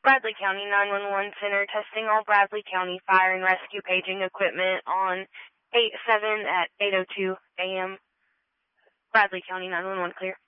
Bradley County 911 Center testing all Bradley County fire and rescue paging equipment on 8/7 at 8:02 a.m. Bradley County 911 clear.